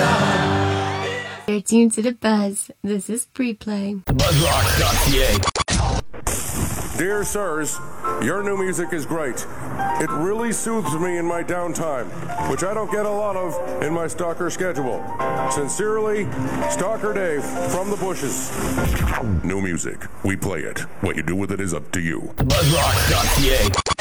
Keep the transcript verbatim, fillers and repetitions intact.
You're tuned to the Buzz. This is Pre-Play. Buzzrock dot c a. Dear sirs, your new music is great. It really soothes me in my downtime, which I don't get a lot of in my stalker schedule. Sincerely, Stalker Dave from the bushes. New music. We play it. What you do with it is up to you. Buzzrock dot c a.